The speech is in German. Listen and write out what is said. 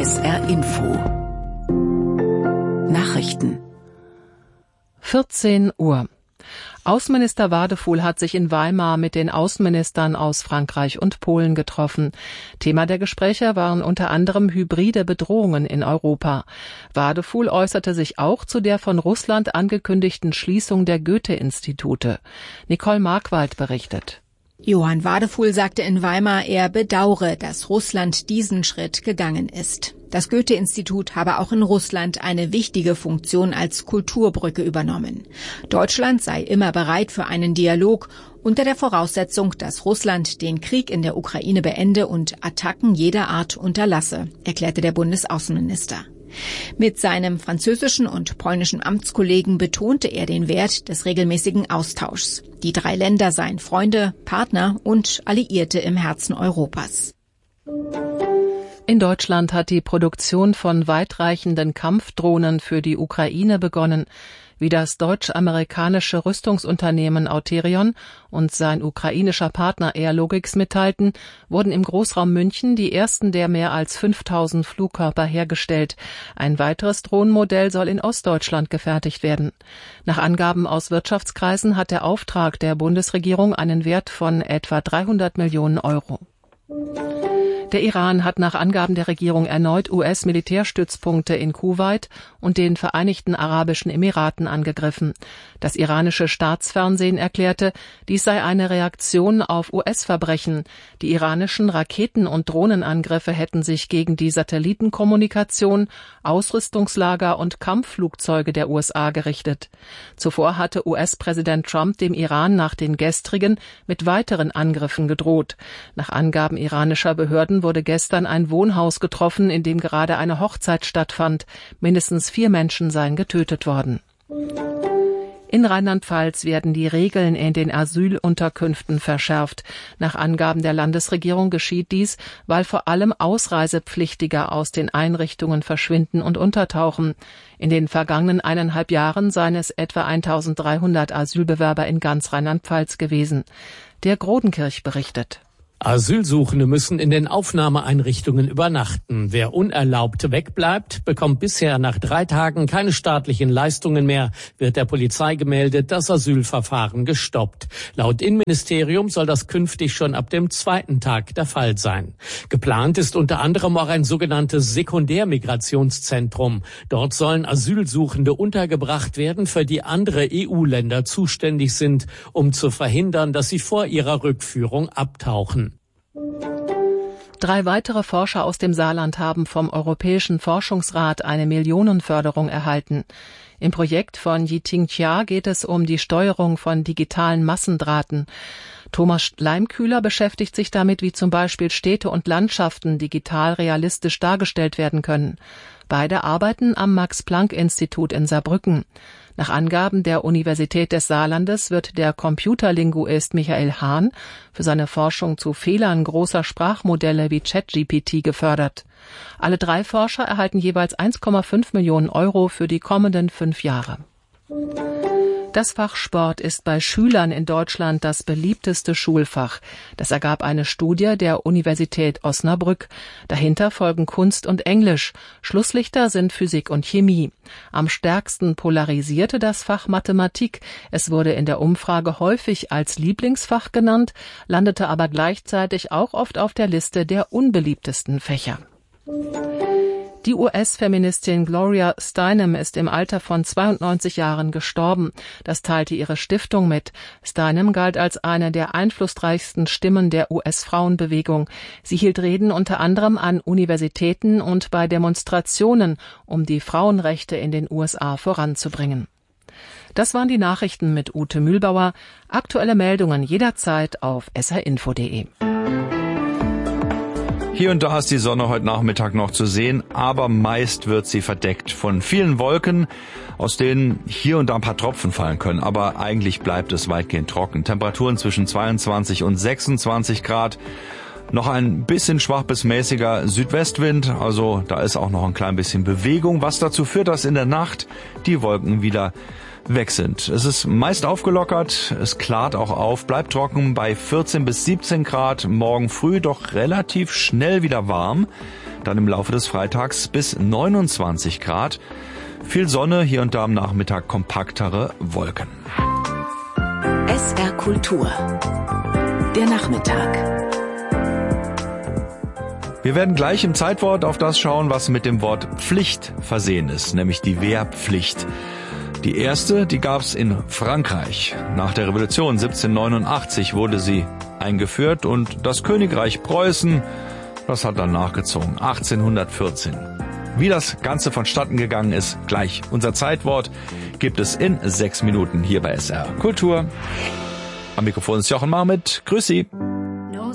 SR Info Nachrichten 14 Uhr. Außenminister Wadefuhl hat sich in Weimar mit den Außenministern aus Frankreich und Polen getroffen. Thema der Gespräche waren unter anderem hybride Bedrohungen in Europa. Wadefuhl äußerte sich auch zu der von Russland angekündigten Schließung der Goethe-Institute. Nicole Markwald berichtet. Johann Wadefuhl sagte in Weimar, er bedauere, dass Russland diesen Schritt gegangen ist. Das Goethe-Institut habe auch in Russland eine wichtige Funktion als Kulturbrücke übernommen. Deutschland sei immer bereit für einen Dialog, unter der Voraussetzung, dass Russland den Krieg in der Ukraine beende und Attacken jeder Art unterlasse, erklärte der Bundesaußenminister. Mit seinem französischen und polnischen Amtskollegen betonte er den Wert des regelmäßigen Austauschs. Die 3 Länder seien Freunde, Partner und Alliierte im Herzen Europas. In Deutschland hat die Produktion von weitreichenden Kampfdrohnen für die Ukraine begonnen. Wie das deutsch-amerikanische Rüstungsunternehmen Auterion und sein ukrainischer Partner Airlogix mitteilten, wurden im Großraum München die ersten der mehr als 5000 Flugkörper hergestellt. Ein weiteres Drohnenmodell soll in Ostdeutschland gefertigt werden. Nach Angaben aus Wirtschaftskreisen hat der Auftrag der Bundesregierung einen Wert von etwa 300 Millionen Euro. Der Iran hat nach Angaben der Regierung erneut US-Militärstützpunkte in Kuwait und den Vereinigten Arabischen Emiraten angegriffen. Das iranische Staatsfernsehen erklärte, dies sei eine Reaktion auf US-Verbrechen. Die iranischen Raketen- und Drohnenangriffe hätten sich gegen die Satellitenkommunikation, Ausrüstungslager und Kampfflugzeuge der USA gerichtet. Zuvor hatte US-Präsident Trump dem Iran nach den gestrigen mit weiteren Angriffen gedroht. Nach Angaben iranischer Behörden wurde gestern ein Wohnhaus getroffen, in dem gerade eine Hochzeit stattfand. Mindestens 4 Menschen seien getötet worden. In Rheinland-Pfalz werden die Regeln in den Asylunterkünften verschärft. Nach Angaben der Landesregierung geschieht dies, weil vor allem Ausreisepflichtige aus den Einrichtungen verschwinden und untertauchen. In den vergangenen 1,5 Jahren seien es etwa 1300 Asylbewerber in ganz Rheinland-Pfalz gewesen. Der Grodenkirch berichtet. Asylsuchende müssen in den Aufnahmeeinrichtungen übernachten. Wer unerlaubt wegbleibt, bekommt bisher nach 3 Tagen keine staatlichen Leistungen mehr, wird der Polizei gemeldet, das Asylverfahren gestoppt. Laut Innenministerium soll das künftig schon ab dem 2. Tag der Fall sein. Geplant ist unter anderem auch ein sogenanntes Sekundärmigrationszentrum. Dort sollen Asylsuchende untergebracht werden, für die andere EU-Länder zuständig sind, um zu verhindern, dass sie vor ihrer Rückführung abtauchen. 3 weitere Forscher aus dem Saarland haben vom Europäischen Forschungsrat eine Millionenförderung erhalten. Im Projekt von Yiting Chia geht es um die Steuerung von digitalen Massendrahten. Thomas Leimkühler beschäftigt sich damit, wie zum Beispiel Städte und Landschaften digital realistisch dargestellt werden können. Beide arbeiten am Max-Planck-Institut in Saarbrücken. Nach Angaben der Universität des Saarlandes wird der Computerlinguist Michael Hahn für seine Forschung zu Fehlern großer Sprachmodelle wie ChatGPT gefördert. Alle 3 Forscher erhalten jeweils 1,5 Millionen Euro für die kommenden 5 Jahre. Das Fach Sport ist bei Schülern in Deutschland das beliebteste Schulfach. Das ergab eine Studie der Universität Osnabrück. Dahinter folgen Kunst und Englisch. Schlusslichter sind Physik und Chemie. Am stärksten polarisierte das Fach Mathematik. Es wurde in der Umfrage häufig als Lieblingsfach genannt, landete aber gleichzeitig auch oft auf der Liste der unbeliebtesten Fächer. Die US-Feministin Gloria Steinem ist im Alter von 92 Jahren gestorben. Das teilte ihre Stiftung mit. Steinem galt als eine der einflussreichsten Stimmen der US-Frauenbewegung. Sie hielt Reden unter anderem an Universitäten und bei Demonstrationen, um die Frauenrechte in den USA voranzubringen. Das waren die Nachrichten mit Ute Mühlbauer. Aktuelle Meldungen jederzeit auf srinfo.de. Hier und da ist die Sonne heute Nachmittag noch zu sehen, aber meist wird sie verdeckt von vielen Wolken, aus denen hier und da ein paar Tropfen fallen können. Aber eigentlich bleibt es weitgehend trocken. Temperaturen zwischen 22 und 26 Grad. Noch ein bisschen schwach bis mäßiger Südwestwind, also da ist auch noch ein klein bisschen Bewegung, was dazu führt, dass in der Nacht die Wolken wieder weg sind. Es ist meist aufgelockert, es klart auch auf, bleibt trocken bei 14 bis 17 Grad, morgen früh doch relativ schnell wieder warm. dann im Laufe des Freitags bis 29 Grad. Viel Sonne, hier und da am Nachmittag kompaktere Wolken. SR Kultur. Der Nachmittag. Wir werden gleich im Zeitwort auf das schauen, was mit dem Wort Pflicht versehen ist, nämlich die Wehrpflicht. Die erste, die gab's in Frankreich. Nach der Revolution 1789 wurde sie eingeführt und das Königreich Preußen, das hat dann nachgezogen, 1814. Wie das Ganze vonstatten gegangen ist, gleich. Unser Zeitwort gibt es in 6 Minuten hier bei SR Kultur. Am Mikrofon ist Jochen Marmit. Grüß Sie.